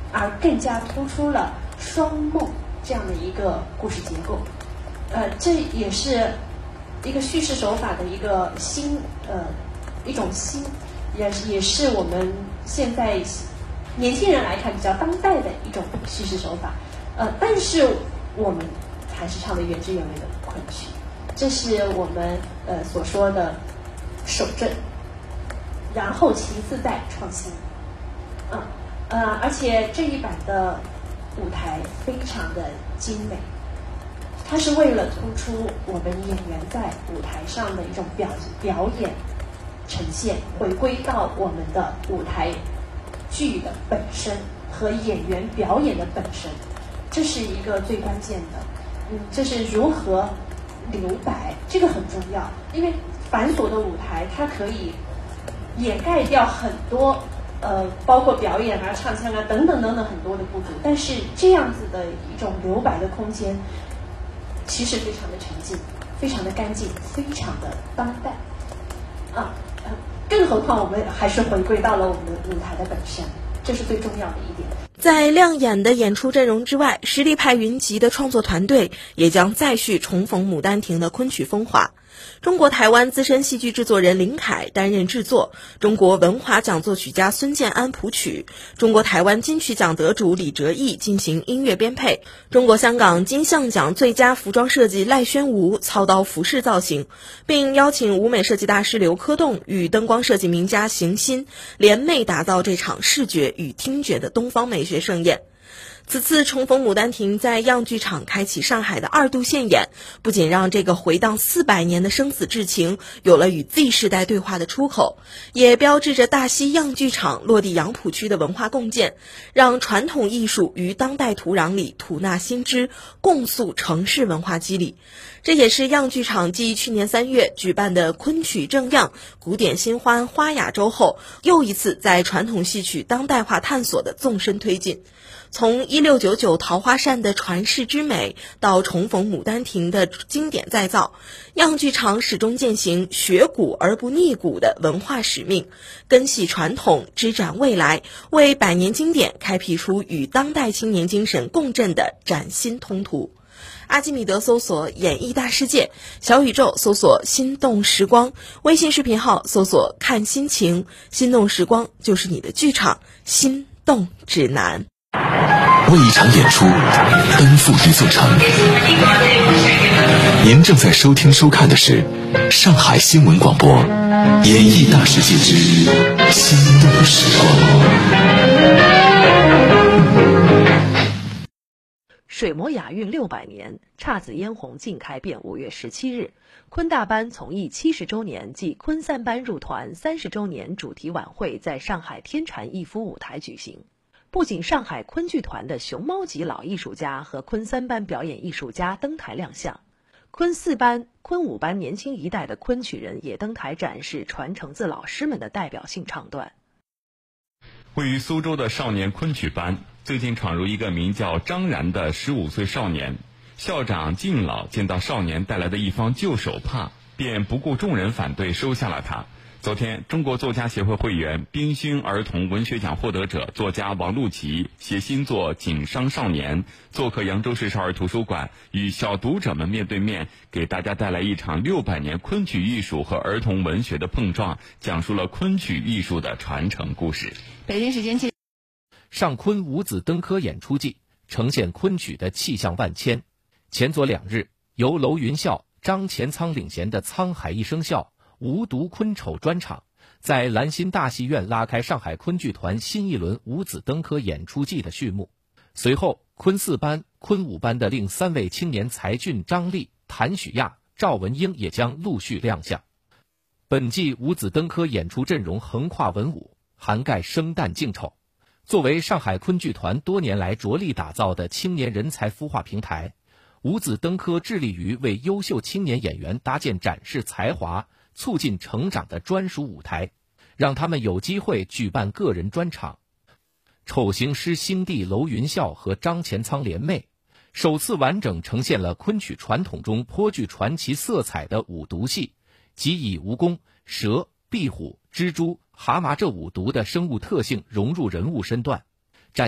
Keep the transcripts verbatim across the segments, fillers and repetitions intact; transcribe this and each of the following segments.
而更加突出了双梦这样的一个故事结构。呃，这也是一个叙事手法的一个新呃一种新，也是也是我们现在年轻人来看比较当代的一种叙事手法。呃，但是我们还是唱的原汁原味的昆曲，这是我们呃所说的守正，然后其次再创新。嗯呃，而且这一版的舞台非常的精美，它是为了突出我们演员在舞台上的一种表表演呈现，回归到我们的舞台剧的本身和演员表演的本身，这是一个最关键的。嗯，这是如何留白，这个很重要，因为繁琐的舞台它可以掩盖掉很多呃，包括表演啊、唱腔啊等等等等很多的不足，但是这样子的一种留白的空间，其实非常的沉静，非常的干净，非常的当代啊。呃，更何况我们还是回归到了我们的舞台的本身，这是最重要的一点。 在亮眼的演出阵容之外，实力派云集的创作团队也将再续重逢《牡丹亭》的昆曲风华。中国台湾资深戏剧制作人林凯担任制作，中国文华奖作曲家孙建安谱曲，中国台湾金曲奖得主李哲毅进行音乐编配，中国香港金像奖最佳服装设计赖宣武操刀服饰造型，并邀请舞美设计大师刘科栋与灯光设计名家邢鑫联袂打造这场视觉与听觉的东方美学盛宴。此次重逢牡丹亭在样剧场开启上海的二度现演，不仅让这个回荡四百年的生死至情有了与 Z 世代对话的出口，也标志着大溪样剧场落地杨浦区的文化共建，让传统艺术于当代土壤里吐纳新知，共塑城市文化肌理。这也是样剧场继去年三月举办的昆曲正样、古典新欢花雅周后，又一次在传统戏曲当代化探索的纵深推进。从一六九九桃花扇的传世之美到重逢牡丹亭的经典再造，样剧场始终践行学古而不逆古的文化使命，根系传统，支展未来，为百年经典开辟出与当代青年精神共振的崭新通途。阿基米德搜索演艺大世界，小宇宙搜索心动时光，微信视频号搜索看心情，心动时光就是你的剧场心动指南。 为一场演出奔赴一座城。您正在收听收看的是上海新闻广播演艺大世界之心动时光。 水磨雅韵六百年，姹紫嫣红尽开遍。五月十七日，昆大班从艺七十周年暨昆三班入团三十周年主题晚会在上海天传逸夫舞台举行。不仅上海昆剧团的熊猫级老艺术家和昆三班表演艺术家登台亮相，昆四班、昆五班年轻一代的昆曲人也登台展示传承自老师们的代表性唱段。 位于苏州的少年昆曲班最近闯入一个名叫张然的十五岁少年，校长靳老见到少年带来的一方旧手帕，便不顾众人反对收下了他。昨天，中国作家协会会员、冰勋儿童文学奖获得者作家王璐琪携新作《锦商少年》做客扬州市少儿图书馆，与小读者们面对面，给大家带来一场六百年昆曲艺术和儿童文学的碰撞，讲述了昆曲艺术的传承故事。 北京时间七， 上昆五子登科演出季呈现昆曲的气象万千。前左两日，由娄云笑、张前仓领衔的沧海一声笑无独昆丑专场在兰心大戏院拉开上海昆剧团新一轮五子登科演出季的序幕。随后，昆四班、昆五班的另三位青年才俊张丽、谭许亚、赵文英也将陆续亮相。本季五子登科演出阵容横跨文武，涵盖生旦净丑。作为上海昆剧团多年来着力打造的青年人才孵化平台，五子登科致力于为优秀青年演员搭建展示才华、促进成长的专属舞台，让他们有机会举办个人专场。丑行师星弟娄云笑和张前仓联袂，首次完整呈现了昆曲传统中颇具传奇色彩的五毒戏，即以蜈蚣、蛇、壁虎、蜘蛛、蛤蟆这五毒的生物特性融入人物身段，展现丑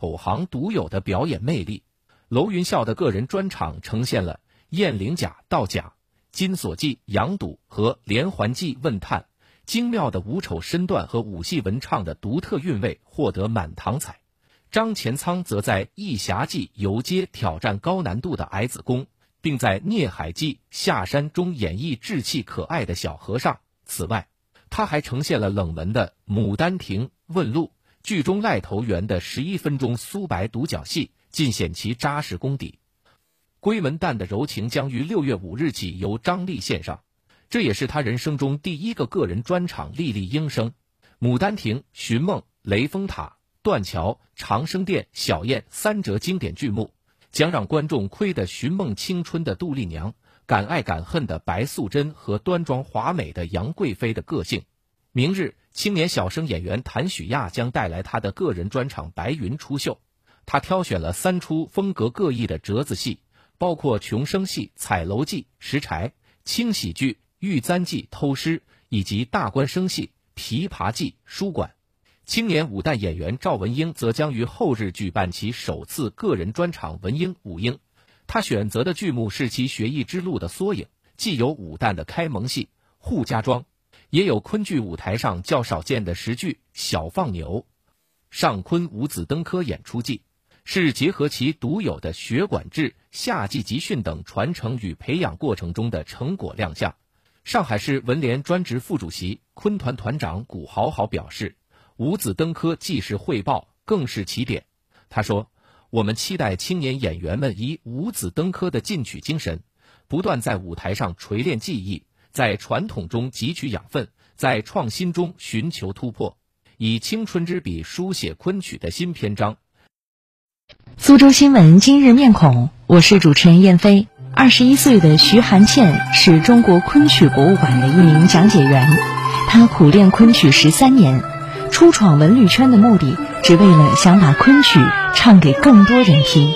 丑行独有的表演魅力。娄云笑的个人专场呈现了雁翎甲道甲、金锁记杨赌和连环计问探，精妙的武丑身段和武戏文唱的独特韵味获得满堂彩。张前仓则在义侠记游街挑战高难度的矮子功，并在孽海记下山中演绎稚气可爱的小和尚。此外，他还呈现了冷门的牡丹亭问路，剧中赖头猿的十一分钟苏白独角戏，尽显其扎实功底。闺门旦的柔情将于六月五日起由张丽献上，这也是他人生中第一个个人专场历历应声。牡丹亭、寻梦、雷峰塔、断桥、长生殿、小燕三折经典剧目，将让观众窥得寻梦青春的杜丽娘，敢爱敢恨的白素贞和端庄华美的杨贵妃的个性。明日，青年小生演员谭许亚将带来他的个人专场白云出岫。他挑选了三出风格各异的折子戏，包括穷生戏、彩楼记、石柴、轻喜剧、玉簪记、偷师，以及大官生戏、琵琶记、书馆。青年武旦演员赵文英则将于后日举办其首次个人专场文英武英。他选择的剧目是其学艺之路的缩影，既有武旦的开蒙戏、扈家庄，也有昆剧舞台上较少见的时剧小放牛。上昆五子登科演出记是结合其独有的学管制、夏季集训等传承与培养过程中的成果亮相。上海市文联专职副主席、昆团团长古豪豪表示，五子登科既是汇报，更是起点。他说，我们期待青年演员们以五子登科的进取精神，不断在舞台上锤炼技艺，在传统中汲取养分，在创新中寻求突破，以青春之笔书写昆曲的新篇章。 苏州新闻今日面孔，我是主持人燕飞。二十一岁的徐寒倩是中国昆曲博物馆的一名讲解员，她苦练昆曲十三年，初闯文旅圈的目的，只为了想把昆曲唱给更多人听。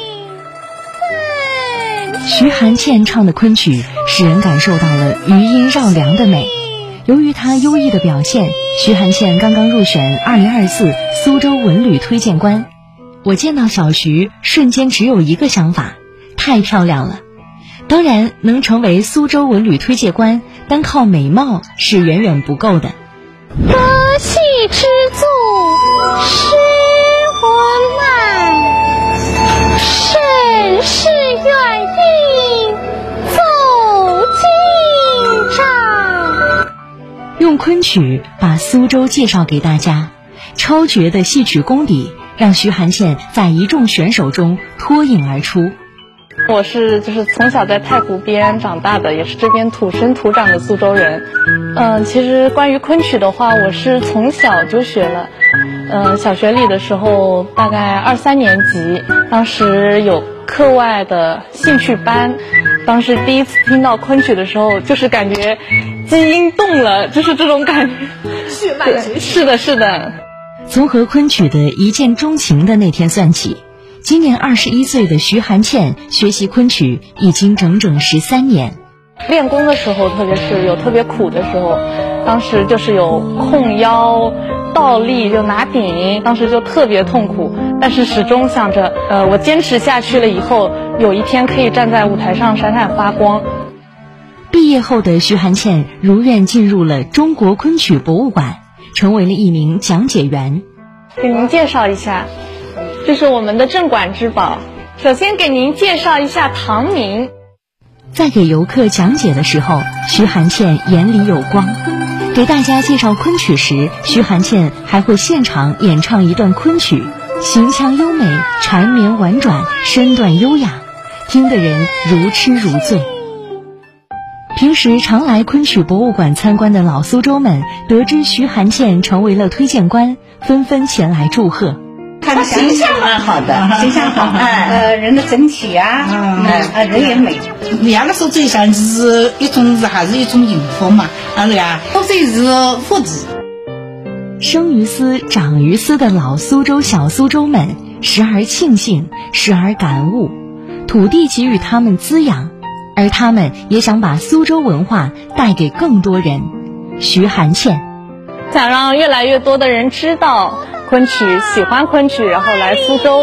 徐寒倩唱的昆曲使人感受到了余音绕梁的美。由于她优异的表现，徐寒倩刚刚入选二零二四苏州文旅推荐官。我见到小徐，瞬间只有一个想法，太漂亮了。当然，能成为苏州文旅推介官，单靠美貌是远远不够的。 歌戏之作，诗文脉，盛世远映奏今朝。 用昆曲把苏州介绍给大家，超绝的戏曲功底让徐寒倩在一众选手中脱颖而出。 我是就是从小在太湖边长大的，也是这边土生土长的苏州人。嗯，其实关于昆曲的话，我是从小就学了。嗯，小学里的时候大概二三年级，当时有课外的兴趣班，当时第一次听到昆曲的时候，就是感觉基因动了，就是这种感觉。 血脉觉醒。 是的，是的。 从和昆曲的一见钟情的那天算起，今年二十一岁的徐寒倩学习昆曲已经整整十三年。 练功的时候，特别是有特别苦的时候，当时就是有控腰、倒立，就拿顶，当时就特别痛苦。但是始终想着，呃，我坚持下去了以后，有一天可以站在舞台上闪闪发光。 毕业后的徐寒倩如愿进入了中国昆曲博物馆，成为了一名讲解员。 给您介绍一下，这是我们的镇馆之宝。首先给您介绍一下唐明。 在给游客讲解的时候，徐寒倩眼里有光。给大家介绍昆曲时，徐寒倩还会现场演唱一段昆曲，行腔优美，缠绵婉转，身段优雅，听得人如痴如醉。平时常来昆曲博物馆参观的老苏州们，得知徐寒倩成为了推荐官，纷纷前来祝贺。 他形象蛮好的，形象好，呃，人的整体啊，嗯，人也美。 你阿拉说最像是一种是还是一种幸福嘛，啊是呀，或者是福祉。 生于斯，长于斯的老苏州、小苏州们，时而庆幸，时而感悟，土地给予他们滋养，而他们也想把苏州文化带给更多人。徐寒倩想让越来越多的人知道昆曲，喜欢昆曲，然后来苏州。